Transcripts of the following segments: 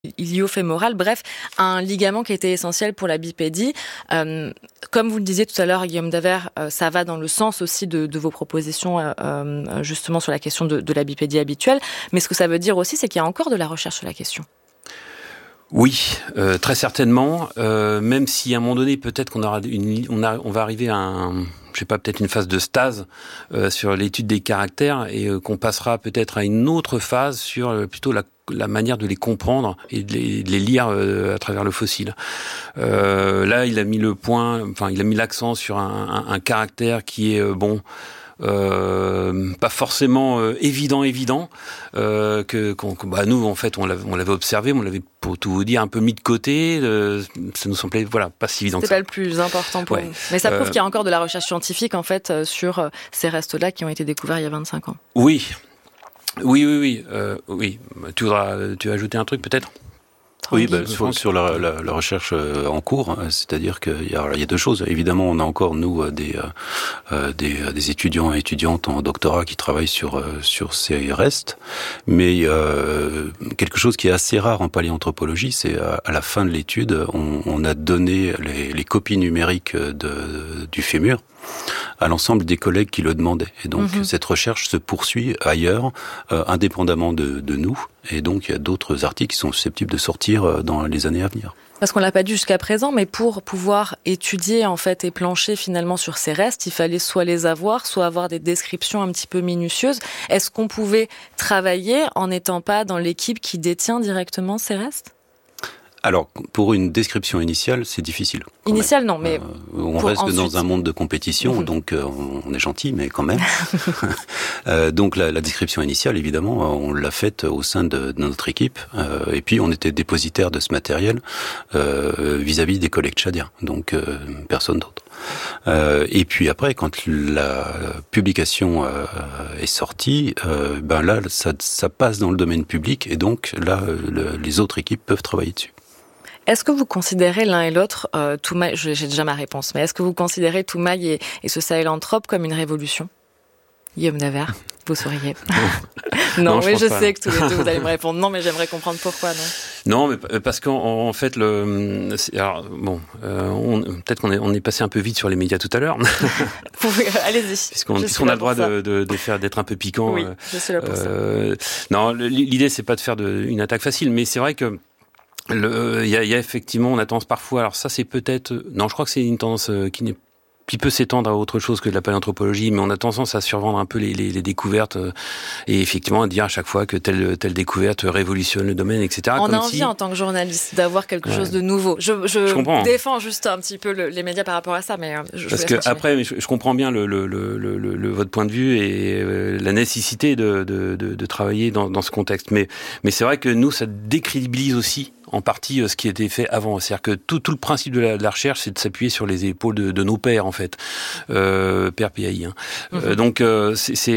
iliofémoral, bref, un ligament qui était essentiel pour la bipédie. Comme vous le disiez tout à l'heure, Guillaume Davert, ça va dans le sens aussi de vos propositions justement sur la question de la bipédie habituelle. Mais ce que ça veut dire aussi, c'est qu'il y a encore de la recherche sur la question. Oui, très certainement. Même si à un moment donné, peut-être qu'on on va arriver à peut-être une phase de stase sur l'étude des caractères et qu'on passera peut-être à une autre phase sur plutôt la manière de les comprendre et de les lire à travers le fossile. Là, il a mis l'accent sur un caractère qui est pas forcément évident nous en fait on l'avait observé, on l'avait, pour tout vous dire, un peu mis de côté, ça nous semblait pas si évident. C'est pas le plus important pour nous. Mais ça prouve qu'il y a encore de la recherche scientifique en fait sur ces restes-là qui ont été découverts il y a 25 ans. Oui. Tu veux ajouter un truc peut-être? Oui, sur la recherche en cours, c'est-à-dire qu'il y a deux choses. Évidemment, on a encore, nous, des étudiants et étudiantes en doctorat qui travaillent sur ces restes, mais quelque chose qui est assez rare en paléanthropologie, c'est à la fin de l'étude, on a donné les copies numériques du fémur à l'ensemble des collègues qui le demandaient. Et donc, cette recherche se poursuit ailleurs, indépendamment de nous. Et donc, il y a d'autres articles qui sont susceptibles de sortir dans les années à venir. Parce qu'on l'a pas dit jusqu'à présent, mais pour pouvoir étudier en fait et plancher finalement sur ces restes, il fallait soit les avoir, soit avoir des descriptions un petit peu minutieuses. Est-ce qu'on pouvait travailler en n'étant pas dans l'équipe qui détient directement ces restes ? Alors, pour une description initiale, c'est difficile. Initiale, non, mais on reste dans un monde de compétition, donc on est gentil, mais quand même. Donc la description initiale, évidemment, on l'a faite au sein de notre équipe, et puis on était dépositaire de ce matériel vis-à-vis des collègues tchadiens, donc personne d'autre. Et puis après, quand la publication est sortie, là, ça passe dans le domaine public, et donc là, les autres équipes peuvent travailler dessus. Est-ce que vous considérez l'un et l'autre, Toumaï, j'ai déjà ma réponse, mais est-ce que vous considérez Toumaï et ce Sahelanthrope comme une révolution ? Guillaume Davert, vous souriez. Non, mais je sais que tous les deux vous allez me répondre non, mais j'aimerais comprendre pourquoi, non ? Non, mais parce qu'en fait, peut-être qu'on est passé un peu vite sur les médias tout à l'heure. Allez-y. Puisqu'on a le droit d'être un peu piquant. Oui, je suis là pour ça. Non, l'idée c'est pas de faire une attaque facile, mais c'est vrai que il y a effectivement, on a tendance parfois, alors ça c'est peut-être, non, je crois que c'est une tendance qui peut s'étendre à autre chose que de la paléanthropologie, mais on a tendance à survendre un peu les découvertes et effectivement à dire à chaque fois que telle découverte révolutionne le domaine, etc. On a envie en tant que journaliste d'avoir quelque chose de nouveau. Je défends juste un petit peu les médias par rapport à ça, mais parce que après, je comprends bien votre point de vue et la nécessité de travailler dans ce contexte, mais c'est vrai que nous ça décrédibilise aussi en partie ce qui a été fait avant. C'est-à-dire que tout le principe de la recherche, c'est de s'appuyer sur les épaules de nos pairs, en fait. Pairs PAI. Donc, c'est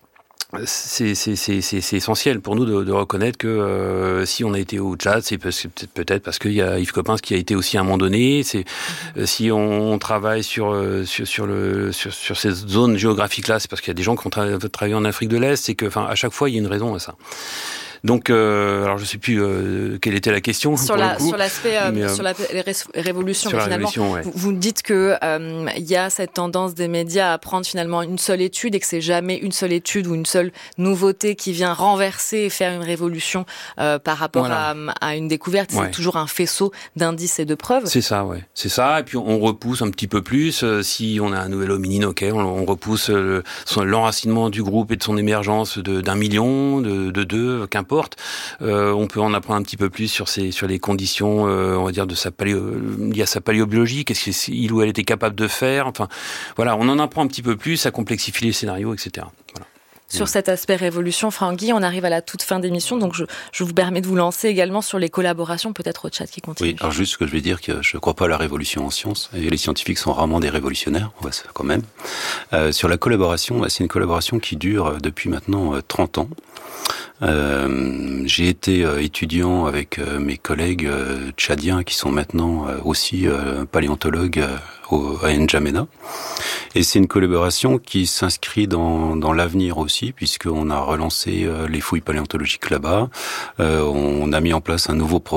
essentiel pour nous de reconnaître que si on a été au Tchad, c'est peut-être parce qu'il y a Yves Coppens qui a été aussi à un moment donné. Si on travaille sur cette zone géographique-là, c'est parce qu'il y a des gens qui ont travaillé en Afrique de l'Est. C'est que, à chaque fois, il y a une raison à ça. Donc, alors je sais plus quelle était la question. Sur l'aspect révolution. Mais finalement, vous dites que il y a cette tendance des médias à prendre finalement une seule étude et que c'est jamais une seule étude ou une seule nouveauté qui vient renverser et faire une révolution par rapport à une découverte. C'est toujours un faisceau d'indices et de preuves. C'est ça, ouais. C'est ça. Et puis on repousse un petit peu plus. Si on a un nouvel hominine, on repousse l'enracinement du groupe et de son émergence d'un million, de deux, qu'importe. On peut en apprendre un petit peu plus sur les conditions, on va dire, liées à sa paléobiologie, qu'est-ce qu'il ou elle était capable de faire. Enfin, voilà, on en apprend un petit peu plus, ça complexifie les scénarios, etc. Voilà. Sur cet aspect révolution, Franck-Guy, on arrive à la toute fin d'émission, donc je vous permets de vous lancer également sur les collaborations, peut-être au chat qui continue. Oui, alors juste ce que je vais dire, que je ne crois pas à la révolution en sciences, et les scientifiques sont rarement des révolutionnaires, quand même. Sur la collaboration, c'est une collaboration qui dure depuis maintenant 30 ans. J'ai été étudiant avec mes collègues tchadiens qui sont maintenant aussi paléontologues à N'Djamena. Et c'est une collaboration qui s'inscrit dans l'avenir aussi, puisqu'on a relancé les fouilles paléontologiques là-bas. On a mis en place un nouveau programme